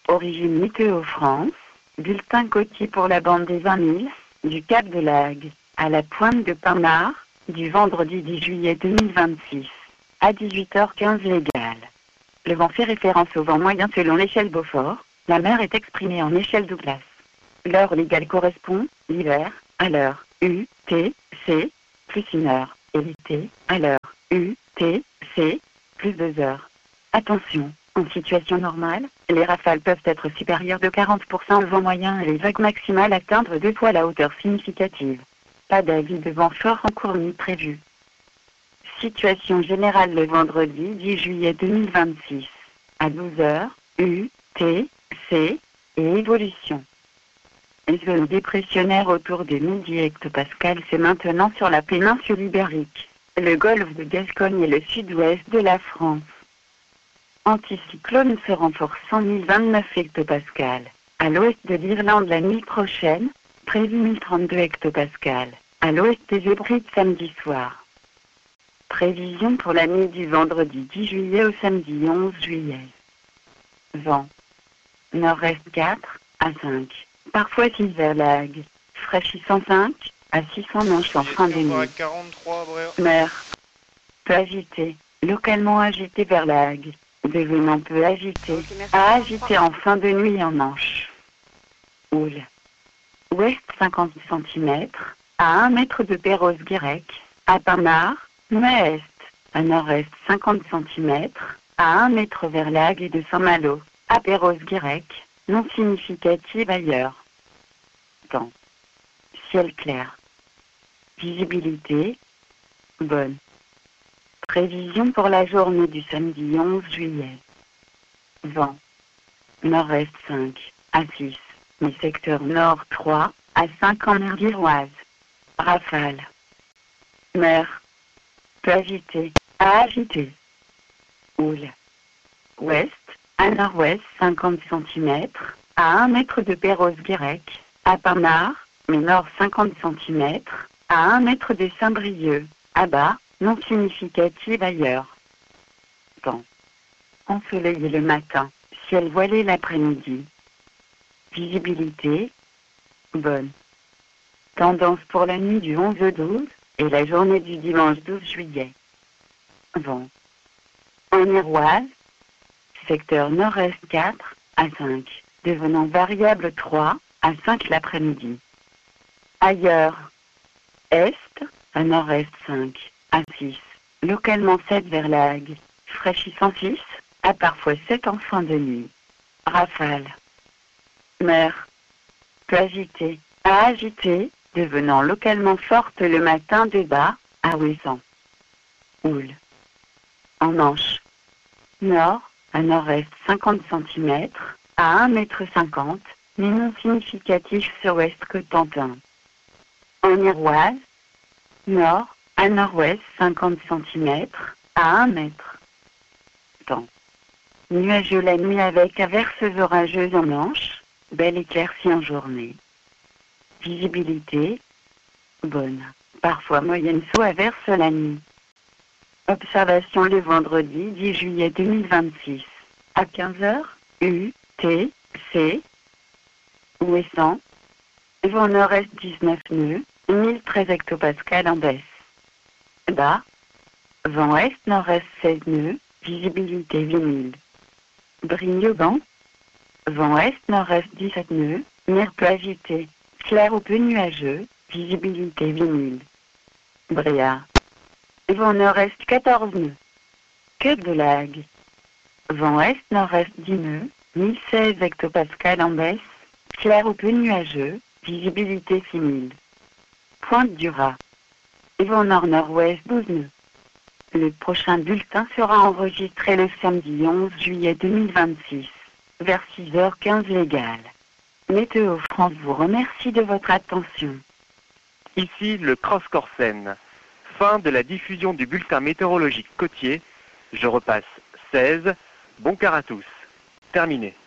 Origine Météo France, bulletin côtier pour la bande des 20 000, du Cap de Lagre, à la pointe de Pinard, du vendredi 10 juillet 2026, à 18h15 légal. Le vent fait référence au vent moyen selon l'échelle Beaufort, la mer est exprimée en échelle Douglas. L'heure légale correspond, l'hiver, à l'heure UTC, plus 1 heure, et l'été, à l'heure UTC, plus 2 heures. Attention, en situation normale, les rafales peuvent être supérieures de 40% au vent moyen et les vagues maximales atteindre 2 fois la hauteur significative. Pas d'avis de vent fort en cours ni prévu. Situation générale le vendredi 10 juillet 2026, à 12h, UTC, et évolution. Zone dépressionnaire autour de 1010 hectopascales c'est maintenant sur la péninsule ibérique, le golfe de Gascogne et le sud-ouest de la France. Anticyclone se renforçant 1029 hectopascales. À l'ouest de l'Irlande la nuit prochaine, prévu 1032 hectopascales. À l'ouest des Hébrides samedi soir. Prévision pour la nuit du vendredi 10 juillet au samedi 11 juillet. Vent. Nord-est 4 à 5. Parfois 6 vers Lagre. Fraîchissant 5 à 600 manches en fin de nuit. Mer. Peu agité. Localement agité vers Lagre. Devenant peu agité. À agité en fin de nuit en Manche. Houle. Ouest 50 cm. À 1 mètre de Perros-Guirec. À Pinard. Nord-est. À nord-est 50 cm. À 1 mètre vers Lagre et de Saint-Malo. À Perros-Guirec. Non significative ailleurs. Temps. Ciel clair. Visibilité. Bonne. Prévision pour la journée du samedi 11 juillet. Vent. Nord-est 5 à 6, mais secteur nord 3 à 5 en mer d'Iroise. Rafale. Mer. Peu agité, à agité. Houle. Ouest, à nord-ouest 50 cm, à 1 mètre de Perros-Guirec, à Pinard, mais nord 50 cm, à 1 mètre de Saint-Brieuc, à bas, non significative ailleurs. Temps. Ensoleillé le matin, ciel voilé l'après-midi. Visibilité. Bonne. Tendance pour la nuit du 11 au 12 et la journée du dimanche 12 juillet. Vent. En Iroise. Secteur nord-est 4 à 5, devenant variable 3 à 5 l'après-midi. Ailleurs. Est, à nord-est 5 à 6, localement 7 vers Lagre, fraîchissant 6, à parfois 7 en fin de nuit. Rafale. Mer. Peu agité, à agité, devenant localement forte le matin de bas, à ouessant. Houle. En Manche. Nord, à nord-est 50 cm, à 1 mètre 50, mais non significatif sur ouest Cotentin. En Iroise. Nord, à nord-ouest 50 cm, à 1 mètre. Temps. Nuageux la nuit avec averses orageuses en Manche, belle éclaircie en journée. Visibilité. Bonne. Parfois moyenne sous averse la nuit. Observation le vendredi 10 juillet 2026. À 15h, UTC. Ouessant. Vent nord-est 19 nœuds, 1013 hectopascales en baisse. Bas. Vent est-nord-est 16 nœuds, visibilité 8000. Brignoban. Vent est-nord-est 17 nœuds, mer peu agité, clair ou peu nuageux, visibilité 8000. Bréa. Vent nord-est 14 nœuds. Cap de Lagre. Vent est-nord-est 10 nœuds, 1016 hectopascales en baisse, clair ou peu nuageux, visibilité 6000. Pointe du Raz. Vent nord-nord-ouest 12 nœuds. Le prochain bulletin sera enregistré le samedi 11 juillet 2026, vers 6h15 légal. Météo France vous remercie de votre attention. Ici le Cross Corsen. Fin de la diffusion du bulletin météorologique côtier. Je repasse 16. Bon quart à tous. Terminé.